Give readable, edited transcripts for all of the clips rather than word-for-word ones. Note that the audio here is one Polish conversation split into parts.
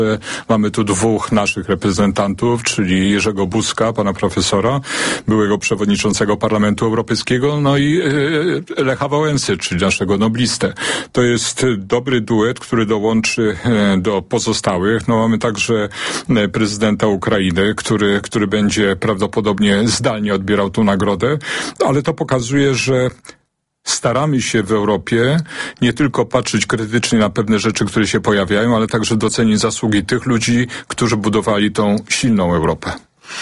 Mamy tu dwóch naszych reprezentantów, czyli Jerzego Buzka, pana profesora, byłego przewodniczącego Parlamentu Europejskiego, no i Lecha Wałęsy, czyli naszego noblistę. To jest dobry duet, który dołączy do pozostałych. No mamy także prezydenta Ukrainy, który będzie prawdopodobnie zdalnie odbierał tę nagrodę, ale to pokazuje, że staramy się w Europie nie tylko patrzeć krytycznie na pewne rzeczy, które się pojawiają, ale także docenić zasługi tych ludzi, którzy budowali tą silną Europę.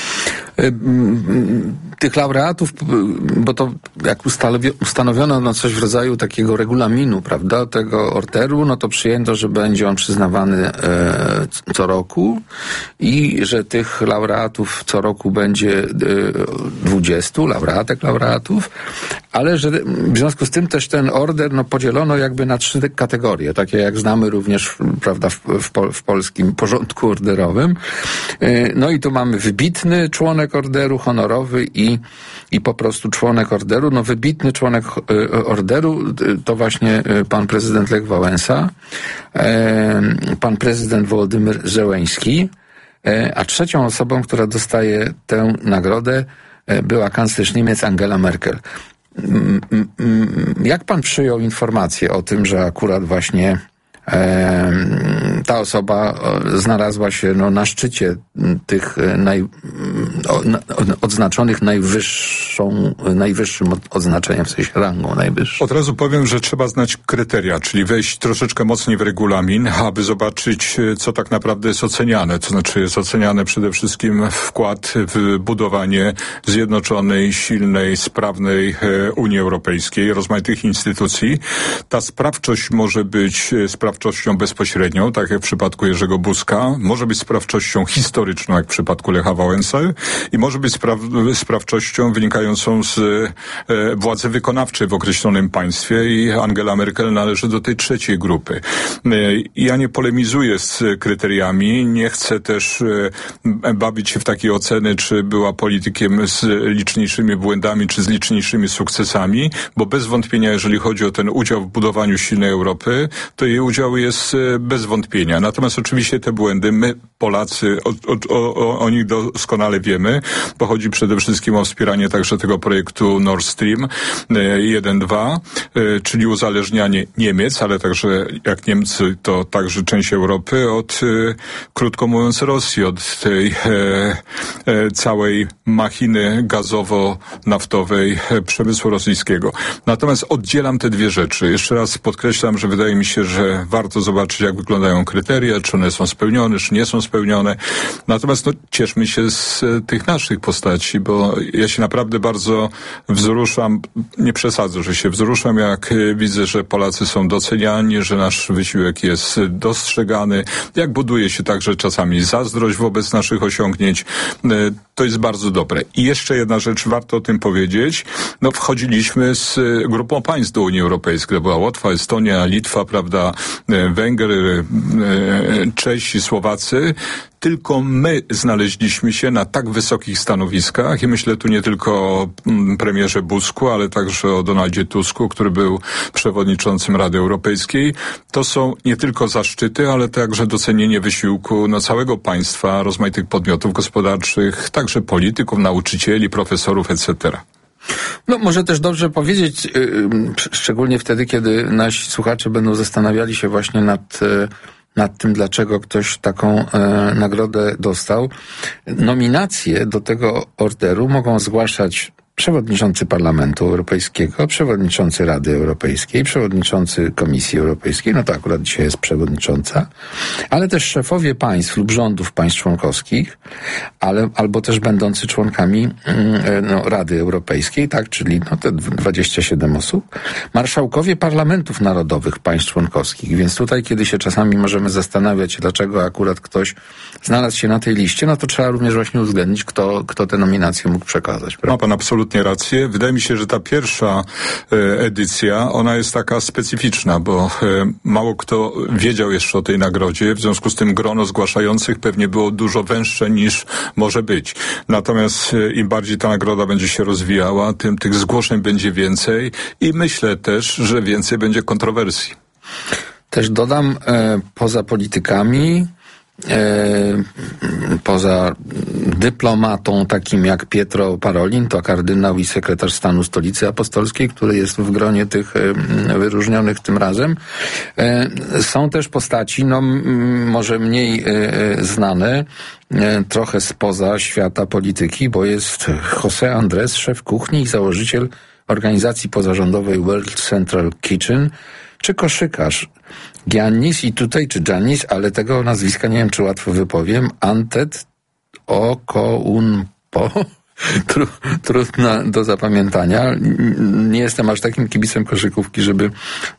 Tych laureatów, bo to jak ustanowiono coś w rodzaju takiego regulaminu, prawda, tego orderu, no to przyjęto, że będzie on przyznawany co roku i że tych laureatów co roku będzie 20, laureatów, ale że w związku z tym też ten order podzielono jakby na 3 kategorie, takie jak znamy również, prawda, w polskim porządku orderowym. No i tu mamy wybitny członek orderu, honorowy i po prostu członek orderu. No wybitny członek orderu to właśnie pan prezydent Lech Wałęsa, pan prezydent Wołodymyr Zełeński, a trzecią osobą, która dostaje tę nagrodę, była kanclerz Niemiec Angela Merkel. Jak pan przyjął informację o tym, że akurat właśnie ta osoba znalazła się na szczycie tych odznaczonych najwyższym odznaczeniem, w sensie rangą najwyższą? Od razu powiem, że trzeba znać kryteria, czyli wejść troszeczkę mocniej w regulamin, aby zobaczyć, co tak naprawdę jest oceniane. To znaczy jest oceniane przede wszystkim wkład w budowanie zjednoczonej, silnej, sprawnej Unii Europejskiej, rozmaitych instytucji. Ta sprawczość może być sprawczością bezpośrednią, tak jak w przypadku Jerzego Buzka, może być sprawczością historyczną, jak w przypadku Lecha Wałęsy i może być sprawczością wynikającą z władzy wykonawczej w określonym państwie i Angela Merkel należy do tej trzeciej grupy. Ja nie polemizuję z kryteriami, nie chcę też bawić się w takie oceny, czy była politykiem z liczniejszymi błędami, czy z liczniejszymi sukcesami, bo bez wątpienia, jeżeli chodzi o ten udział w budowaniu silnej Europy, to jej udział jest bez wątpienia. Natomiast oczywiście te błędy, my Polacy o nich doskonale wiemy, bo chodzi przede wszystkim o wspieranie także tego projektu Nord Stream 1-2, czyli uzależnianie Niemiec, ale także jak Niemcy, to także część Europy od, krótko mówiąc, Rosji, od tej całej machiny gazowo-naftowej przemysłu rosyjskiego. Natomiast oddzielam te dwie rzeczy. Jeszcze raz podkreślam, że wydaje mi się, że warto zobaczyć, jak wyglądają kryteria, czy one są spełnione, czy nie są spełnione. Natomiast cieszmy się z tych naszych postaci, bo ja się naprawdę bardzo wzruszam, nie przesadzę, że się wzruszam, jak widzę, że Polacy są doceniani, że nasz wysiłek jest dostrzegany, jak buduje się także czasami zazdrość wobec naszych osiągnięć. To jest bardzo dobre. I jeszcze jedna rzecz, warto o tym powiedzieć. Wchodziliśmy z grupą państw do Unii Europejskiej. To była Łotwa, Estonia, Litwa, prawda, Węgry, Czesi, Słowacy. Tylko my znaleźliśmy się na tak wysokich stanowiskach i myślę tu nie tylko o premierze Buzku, ale także o Donaldzie Tusku, który był przewodniczącym Rady Europejskiej. To są nie tylko zaszczyty, ale także docenienie wysiłku całego państwa, rozmaitych podmiotów gospodarczych, także polityków, nauczycieli, profesorów, etc. Może też dobrze powiedzieć, szczególnie wtedy, kiedy nasi słuchacze będą zastanawiali się właśnie nad tym, dlaczego ktoś taką nagrodę dostał. Nominacje do tego orderu mogą zgłaszać przewodniczący Parlamentu Europejskiego, przewodniczący Rady Europejskiej, przewodniczący Komisji Europejskiej, to akurat dzisiaj jest przewodnicząca, ale też szefowie państw lub rządów państw członkowskich, albo też będący członkami Rady Europejskiej, tak, czyli te 27 osób, marszałkowie parlamentów narodowych państw członkowskich, więc tutaj, kiedy się czasami możemy zastanawiać, dlaczego akurat ktoś znalazł się na tej liście, to trzeba również właśnie uwzględnić, kto te nominacje mógł przekazać. Prawda? Ma pan absolutnie rację. Wydaje mi się, że ta pierwsza edycja, ona jest taka specyficzna, bo mało kto wiedział jeszcze o tej nagrodzie, w związku z tym grono zgłaszających pewnie było dużo węższe niż może być. Natomiast im bardziej ta nagroda będzie się rozwijała, tym tych zgłoszeń będzie więcej i myślę też, że więcej będzie kontrowersji. Też dodam, poza politykami poza dyplomatą takim jak Pietro Parolin, to kardynał i sekretarz stanu Stolicy Apostolskiej, który jest w gronie tych wyróżnionych tym razem. Są też postaci, może mniej znane, trochę spoza świata polityki, bo jest José Andrés, szef kuchni i założyciel organizacji pozarządowej World Central Kitchen, czy koszykarz Giannis i tutaj, czy Giannis, ale tego nazwiska nie wiem, czy łatwo wypowiem, Antetokounmpo, trudna do zapamiętania. Nie jestem aż takim kibicem koszykówki, żeby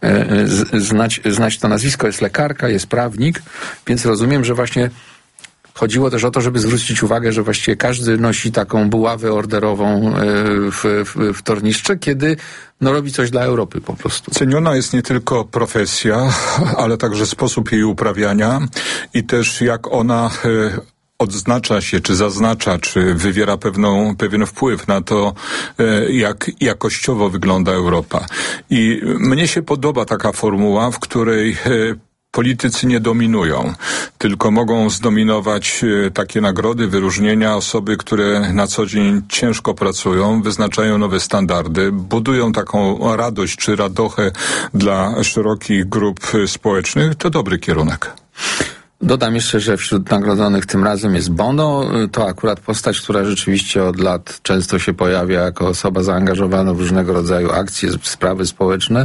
znać to nazwisko. Jest lekarka, jest prawnik, więc rozumiem, że właśnie chodziło też o to, żeby zwrócić uwagę, że właściwie każdy nosi taką buławę orderową w tornistrze, kiedy robi coś dla Europy po prostu. Ceniona jest nie tylko profesja, ale także sposób jej uprawiania i też jak ona odznacza się, czy zaznacza, czy wywiera pewien wpływ na to, jak jakościowo wygląda Europa. I mnie się podoba taka formuła, w której politycy nie dominują, tylko mogą zdominować takie nagrody, wyróżnienia, osoby, które na co dzień ciężko pracują, wyznaczają nowe standardy, budują taką radość czy radochę dla szerokich grup społecznych. To dobry kierunek. Dodam jeszcze, że wśród nagrodzonych tym razem jest Bono. To akurat postać, która rzeczywiście od lat często się pojawia jako osoba zaangażowana w różnego rodzaju akcje, sprawy społeczne.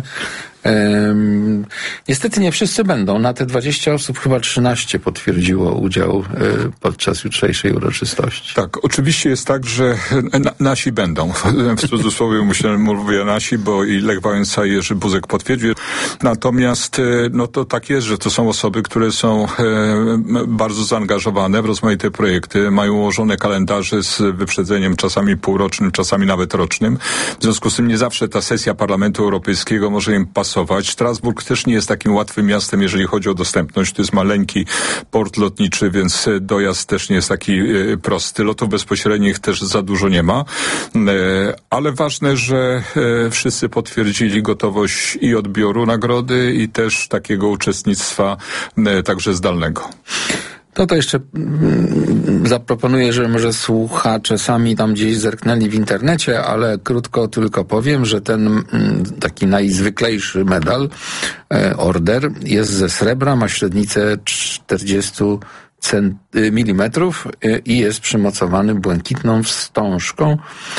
Niestety nie wszyscy będą. Na te 20 osób chyba 13 potwierdziło udział podczas jutrzejszej uroczystości. Tak, oczywiście jest tak, że nasi będą. W cudzysłowie mówię nasi, bo i Lech Wałęsa i Jerzy Buzek potwierdził. Natomiast to tak jest, że to są osoby, które są bardzo zaangażowane w rozmaite projekty, mają ułożone kalendarze z wyprzedzeniem czasami półrocznym, czasami nawet rocznym. W związku z tym nie zawsze ta sesja Parlamentu Europejskiego może im pasować. Strasburg też nie jest takim łatwym miastem, jeżeli chodzi o dostępność. To jest maleńki port lotniczy, więc dojazd też nie jest taki prosty. Lotów bezpośrednich też za dużo nie ma. Ale ważne, że wszyscy potwierdzili gotowość i odbioru nagrody i też takiego uczestnictwa także zdalnego. To jeszcze zaproponuję, że może słuchacze sami tam gdzieś zerknęli w internecie, ale krótko tylko powiem, że ten taki najzwyklejszy medal, order, jest ze srebra, ma średnicę 40 milimetrów i jest przymocowany błękitną wstążką.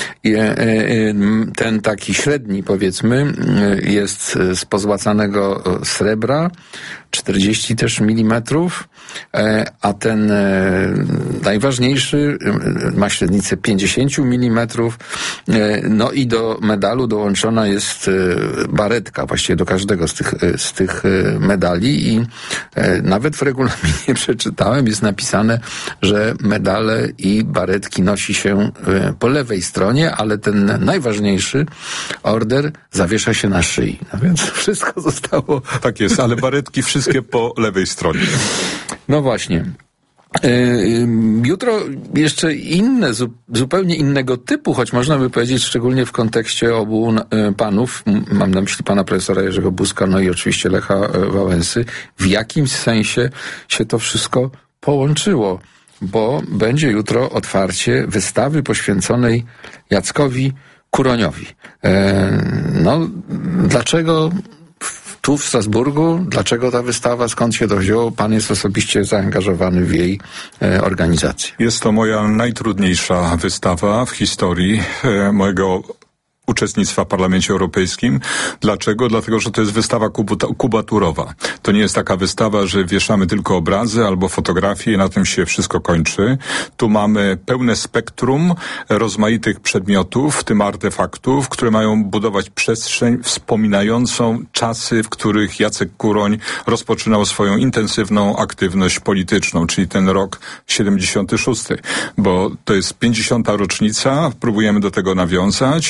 Ten taki średni, powiedzmy, jest z pozłacanego srebra, 40 też milimetrów, a ten najważniejszy ma średnicę 50 milimetrów. No i do medalu dołączona jest baretka, właściwie do każdego z tych medali i nawet w regulaminie przeczytałem, jest napisane, że medale i baretki nosi się po lewej stronie, ale ten najważniejszy order zawiesza się na szyi. No więc wszystko zostało... Tak jest, ale baretki wszystkie po lewej stronie. No właśnie. Jutro jeszcze inne, zupełnie innego typu, choć można by powiedzieć, szczególnie w kontekście obu panów, mam na myśli pana profesora Jerzego Buzka, no i oczywiście Lecha Wałęsy, w jakimś sensie się to wszystko połączyło, bo będzie jutro otwarcie wystawy poświęconej Jackowi Kuroniowi. Dlaczego tu w Strasburgu? Dlaczego ta wystawa? Skąd się to wzięło? Pan jest osobiście zaangażowany w jej organizację. Jest to moja najtrudniejsza wystawa w historii mojego uczestnictwa w Parlamencie Europejskim. Dlaczego? Dlatego, że to jest wystawa kubaturowa. To nie jest taka wystawa, że wieszamy tylko obrazy albo fotografie i na tym się wszystko kończy. Tu mamy pełne spektrum rozmaitych przedmiotów, w tym artefaktów, które mają budować przestrzeń wspominającą czasy, w których Jacek Kuroń rozpoczynał swoją intensywną aktywność polityczną, czyli ten rok 76. Bo to jest 50. rocznica, próbujemy do tego nawiązać.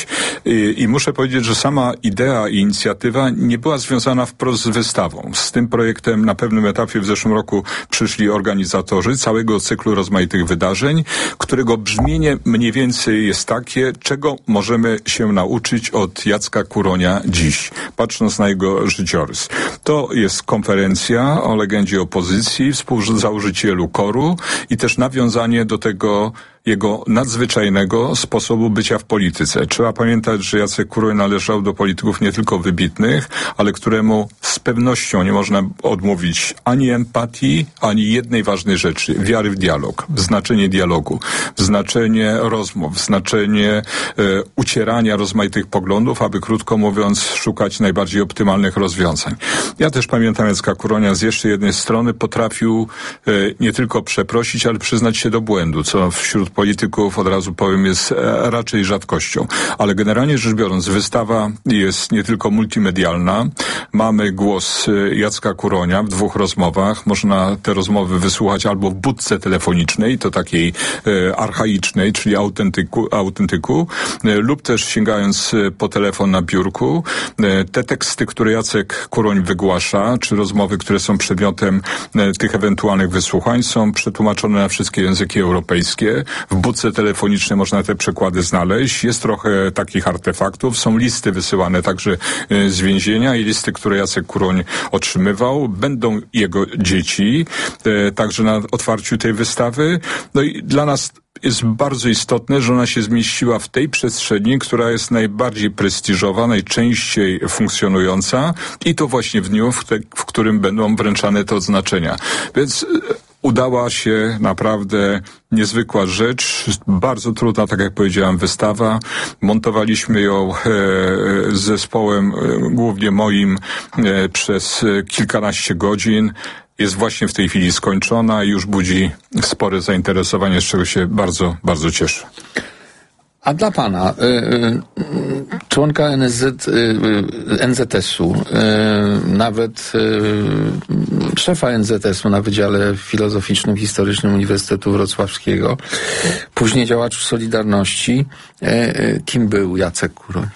I muszę powiedzieć, że sama idea i inicjatywa nie była związana wprost z wystawą. Z tym projektem na pewnym etapie w zeszłym roku przyszli organizatorzy całego cyklu rozmaitych wydarzeń, którego brzmienie mniej więcej jest takie, czego możemy się nauczyć od Jacka Kuronia dziś, patrząc na jego życiorys. To jest konferencja o legendzie opozycji, współzałożycielu KOR-u i też nawiązanie do tego jego nadzwyczajnego sposobu bycia w polityce. Trzeba pamiętać, że Jacek Kuroń należał do polityków nie tylko wybitnych, ale któremu z pewnością nie można odmówić ani empatii, ani jednej ważnej rzeczy. Wiary w dialog, w znaczenie dialogu, w znaczenie rozmów, w znaczenie ucierania rozmaitych poglądów, aby krótko mówiąc szukać najbardziej optymalnych rozwiązań. Ja też pamiętam Jacka Kuronia z jeszcze jednej strony potrafił nie tylko przeprosić, ale przyznać się do błędu, co wśród polityków, od razu powiem, jest raczej rzadkością. Ale generalnie rzecz biorąc, wystawa jest nie tylko multimedialna. Mamy głos Jacka Kuronia w 2 rozmowach. Można te rozmowy wysłuchać albo w budce telefonicznej, to takiej archaicznej, czyli autentyku, lub też sięgając po telefon na biurku. Te teksty, które Jacek Kuroń wygłasza, czy rozmowy, które są przedmiotem tych ewentualnych wysłuchań, są przetłumaczone na wszystkie języki europejskie. W budce telefonicznej można te przekłady znaleźć. Jest trochę takich artefaktów. Są listy wysyłane także z więzienia i listy, które Jacek Kuroń otrzymywał. Będą jego dzieci, także na otwarciu tej wystawy. No i dla nas jest bardzo istotne, że ona się zmieściła w tej przestrzeni, która jest najbardziej prestiżowa, najczęściej funkcjonująca i to właśnie w dniu, w którym będą wręczane te odznaczenia. Więc udała się naprawdę niezwykła rzecz, bardzo trudna, tak jak powiedziałem, wystawa. Montowaliśmy ją z zespołem, głównie moim, przez kilkanaście godzin. Jest właśnie w tej chwili skończona i już budzi spore zainteresowanie, z czego się bardzo, bardzo cieszę. A dla pana, członka NZS-u, nawet szefa NZS-u na Wydziale Filozoficznym, Historycznym Uniwersytetu Wrocławskiego, później działacz Solidarności, kim był Jacek Kuroń?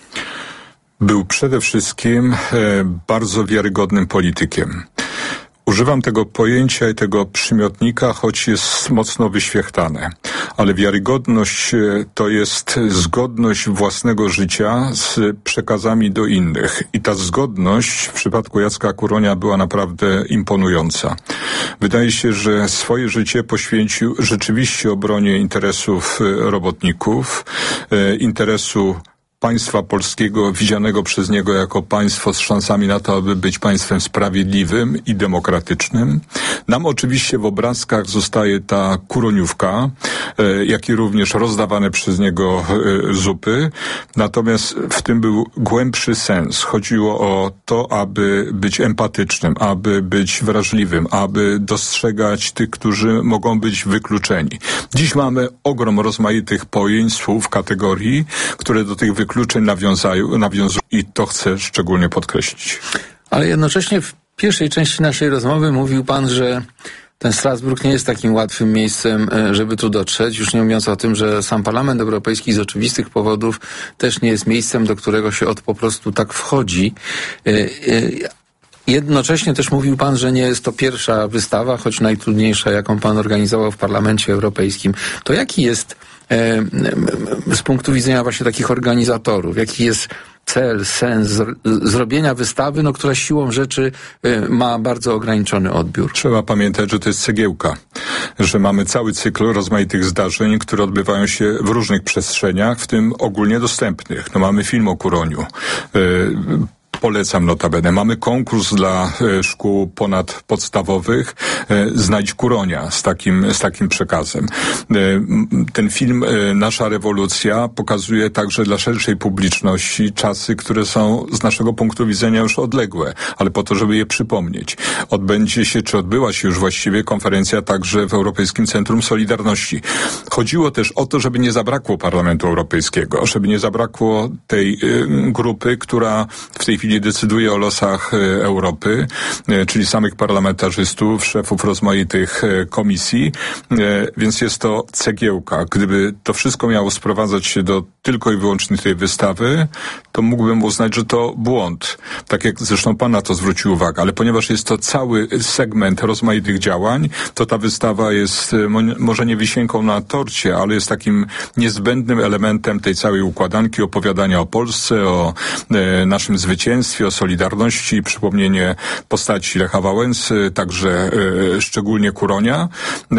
Był przede wszystkim bardzo wiarygodnym politykiem. Używam tego pojęcia i tego przymiotnika, choć jest mocno wyświechtane. Ale wiarygodność to jest zgodność własnego życia z przekazami do innych. I ta zgodność w przypadku Jacka Kuronia była naprawdę imponująca. Wydaje się, że swoje życie poświęcił rzeczywiście obronie interesów robotników, interesu państwa polskiego widzianego przez niego jako państwo z szansami na to, aby być państwem sprawiedliwym i demokratycznym. Nam oczywiście w obrazkach zostaje ta kuroniówka, jak i również rozdawane przez niego zupy. Natomiast w tym był głębszy sens. Chodziło o to, aby być empatycznym, aby być wrażliwym, aby dostrzegać tych, którzy mogą być wykluczeni. Dziś mamy rozmaitych pojęć, słów, kategorii, które do tych wykluczeń nawiązują i to chcę szczególnie podkreślić. Ale jednocześnie w pierwszej części naszej rozmowy mówił pan, że ten Strasburg nie jest takim łatwym miejscem, żeby tu dotrzeć, już nie mówiąc o tym, że sam Parlament Europejski z oczywistych powodów też nie jest miejscem, do którego się po prostu tak wchodzi. Jednocześnie też mówił pan, że nie jest to pierwsza wystawa, choć najtrudniejsza, jaką pan organizował w Parlamencie Europejskim. To jaki jest z punktu widzenia właśnie takich organizatorów, jaki jest cel, sens zrobienia wystawy, która siłą rzeczy ma bardzo ograniczony odbiór? Trzeba pamiętać, że to jest cegiełka, że mamy cały cykl rozmaitych zdarzeń, które odbywają się w różnych przestrzeniach, w tym ogólnie dostępnych. Mamy film o Kuroniu. Polecam notabene. Mamy konkurs dla szkół ponadpodstawowych Znajdź Kuronia z takim przekazem. Ten film Nasza rewolucja pokazuje także dla szerszej publiczności czasy, które są z naszego punktu widzenia już odległe, ale po to, żeby je przypomnieć. Odbyła się już właściwie konferencja także w Europejskim Centrum Solidarności. Chodziło też o to, żeby nie zabrakło Parlamentu Europejskiego, żeby nie zabrakło tej grupy, która w tej chwili chwili decyduje o losach Europy, czyli samych parlamentarzystów, szefów rozmaitych komisji, więc jest to cegiełka. Gdyby to wszystko miało sprowadzać się do tylko i wyłącznie tej wystawy, to mógłbym uznać, że to błąd. Tak jak zresztą pan na to zwrócił uwagę, ale ponieważ jest to cały segment rozmaitych działań, to ta wystawa jest może nie wisienką na torcie, ale jest takim niezbędnym elementem tej całej układanki opowiadania o Polsce, o naszym zwycięstwie, o Solidarności, przypomnienie postaci Lecha Wałęsy, także szczególnie Kuronia.